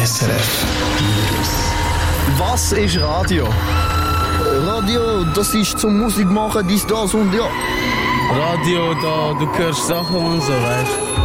SRF Was ist Radio? Radio, das ist zum Musik machen, dies, das und ja. Radio, da, du hörst Sachen und so, weißt du.